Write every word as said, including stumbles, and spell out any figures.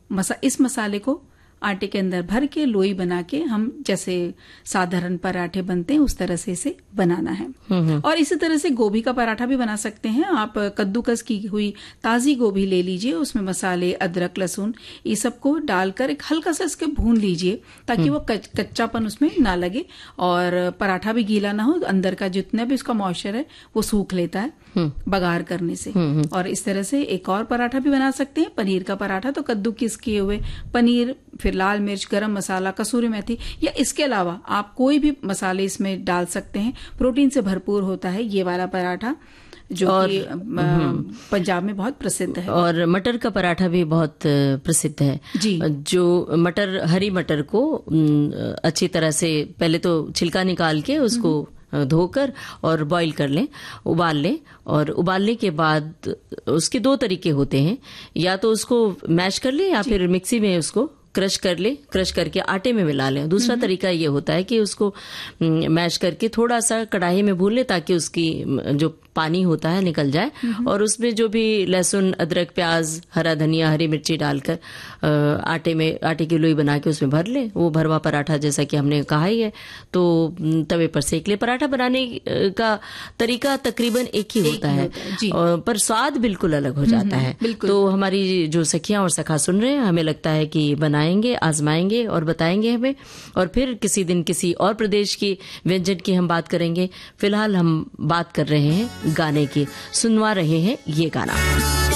मसा इस मसाले को आटे के अंदर भर के लोई बना के हम जैसे साधारण पराठे बनते हैं उस तरह से इसे बनाना है। और इसी तरह से गोभी का पराठा भी बना सकते हैं आप। कद्दूकस की हुई ताजी गोभी ले लीजिए, उसमें मसाले अदरक लहसुन ये सबको डालकर एक हल्का सा इसके भून लीजिए ताकि वो कच्चापन उसमें ना लगे और पराठा भी गीला ना हो, अंदर का जितना भी उसका मॉइस्चर है वो सूख लेता है बघार करने से। और इस तरह से एक और पराठा भी बना सकते हैं, पनीर का पराठा। तो कद्दू किस किए हुए पनीर, फिर लाल मिर्च, गरम मसाला, कसूरी मेथी या इसके अलावा आप कोई भी मसाले इसमें डाल सकते हैं। प्रोटीन से भरपूर होता है ये वाला पराठा जो कि पंजाब में बहुत प्रसिद्ध है। और मटर का पराठा भी बहुत प्रसिद्ध है जी। जो मटर, हरी मटर को अच्छी तरह से पहले तो छिलका निकाल के उसको धोकर और बॉईल कर लें, उबाल लें। और उबालने के बाद उसके दो तरीके होते हैं, या तो उसको मैश कर लें या फिर मिक्सी में उसको क्रश कर ले, क्रश करके आटे में मिला लें। दूसरा तरीका ये होता है कि उसको मैश करके थोड़ा सा कढ़ाई में भून ले ताकि उसकी जो पानी होता है निकल जाए, और उसमें जो भी लहसुन अदरक प्याज हरा धनिया हरी मिर्ची डालकर आटे में आटे की लोई बना के उसमें भर ले। वो भरवा पराठा जैसा कि हमने कहा ही है, तो तवे पर सेक ले। पराठा बनाने का तरीका तकरीबन एक ही होता है, और पर स्वाद बिल्कुल अलग हो जाता है। तो हमारी जो सखियां और सखा सुन रहे हैं, हमें लगता है कि बनाएंगे, आजमाएंगे और बताएंगे हमें, और फिर किसी दिन किसी और प्रदेश की व्यंजन की हम बात करेंगे। फिलहाल हम बात कर रहे हैं गाने की, सुनवा रहे हैं ये गाना।